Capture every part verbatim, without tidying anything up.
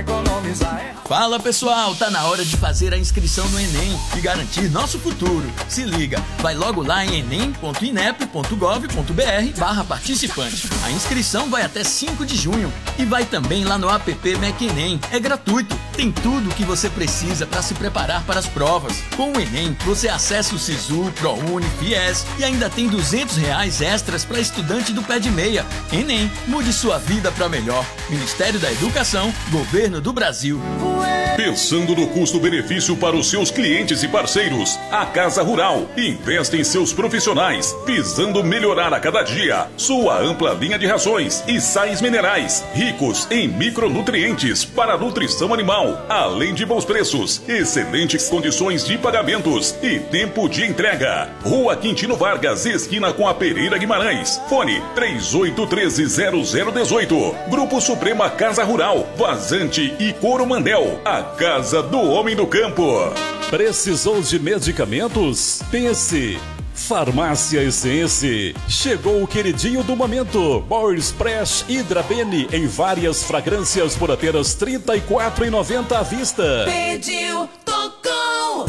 economizar é... Fala pessoal, tá na hora de fazer a inscrição no Enem e garantir nosso futuro. Se liga, vai logo lá em enem ponto inep ponto gov ponto br barra participante. A inscrição vai até cinco de junho e vai também lá no app Mac Enem. É gratuito, tem tudo o que você precisa para se preparar para as provas. Com o Enem, você acessa o Sisu, ProUni, Fies e ainda tem duzentos reais extras para estudante do pé de meia. Enem, mude sua vida para melhor. Ministério da Educação, Governo do Brasil. Pensando no custo-benefício para os seus clientes e parceiros, a Casa Rural investe em seus profissionais, visando melhorar a cada dia sua ampla linha de rações e sais minerais, ricos em micronutrientes para a nutrição animal, além de bons preços, excelentes condições de pagamentos e tempo de entrega. Rua Quintino Vargas, esquina com a Pereira Guimarães. Fone três oito um três zero zero um oito. Grupo Suprema Casa Rural, Vazante e Coromandel. A Casa do Homem do Campo. Precisou de medicamentos? Pense. Farmácia Essence. Chegou o queridinho do momento. Boris Fresh Hydra Bene em várias fragrâncias por apenas trinta e quatro reais e noventa centavos à vista. Pediu, tocou.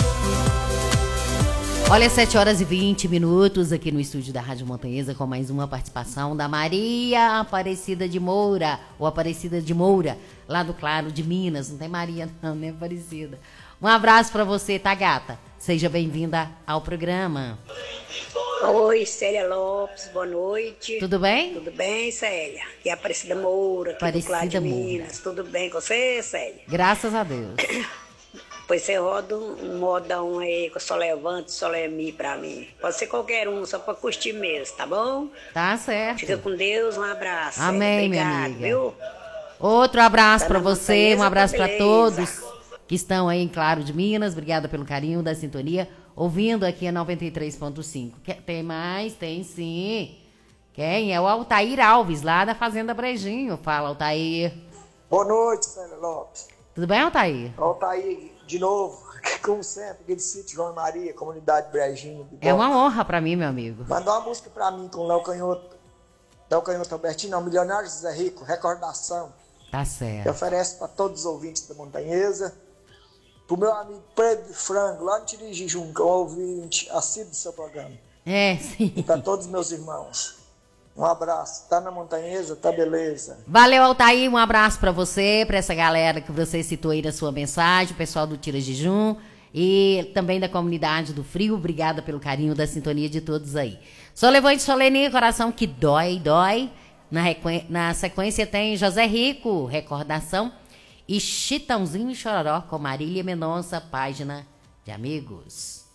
Olha, sete horas e vinte minutos aqui no estúdio da Rádio Montanhesa com mais uma participação da Maria Aparecida de Moura, ou Aparecida de Moura, lá do Claro de Minas. Não tem Maria não, né, Aparecida? Um abraço pra você, tá, gata? Seja bem-vinda ao programa. Oi, Célia Lopes, boa noite. Tudo bem? Tudo bem, Célia? E a Aparecida Moura, aqui Aparecida do Claro de Moura. Minas. Tudo bem com você, Célia? Graças a Deus. Pois você roda um modão aí com Solevante, Solemi pra mim. Pode ser qualquer um, só pra curtir mesmo, tá bom? Tá certo. Fica com Deus, um abraço. Amém, Célia. minha Obrigado, amiga. viu? Outro abraço Tá pra na você, Montanhesa, um abraço tá pra beleza. todos que estão aí em Claro de Minas. Obrigada pelo carinho da sintonia, ouvindo aqui a noventa e três ponto cinco. Quer- Tem mais? Tem sim. Quem? É o Altair Alves, lá da Fazenda Brejinho. Fala, Altair. Boa noite, Célia Lopes. Tudo bem, Altair? Altair, de novo, como sempre, aquele sítio João Maria, comunidade Brejinho. É uma honra pra mim, meu amigo. Mandou uma música pra mim com o Léo Canhoto. Léo Canhoto Albertino, não, Milionário José Rico, Recordação. Tá Que certo. oferece para todos os ouvintes da Montanhesa. Pro meu amigo Pedro Frango, lá no Tirijijum, que é um ouvinte assíduo do seu programa. É, sim. E para todos os meus irmãos. Um abraço. Tá na Montanhesa, tá beleza. Valeu, Altair. Um abraço pra você, pra essa galera que você citou aí na sua mensagem, o pessoal do Tira Jejum e também da comunidade do Frio. Obrigada pelo carinho da sintonia de todos aí. Só levante Solene, coração que dói, dói. Na, requ... na sequência tem José Rico, Recordação, e Chitãozinho e Chororó com Marília Mendonça, página de amigos.